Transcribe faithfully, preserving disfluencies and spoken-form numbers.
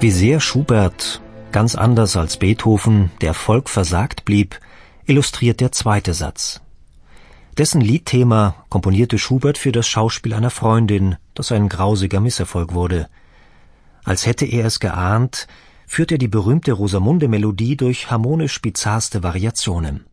Wie sehr Schubert, ganz anders als Beethoven, der Volk versagt blieb, illustriert der zweite Satz. Dessen Liedthema komponierte Schubert für das Schauspiel einer Freundin, das ein grausiger Misserfolg wurde. Als hätte er es geahnt, führt er die berühmte Rosamunde-Melodie durch harmonisch bizarrste Variationen.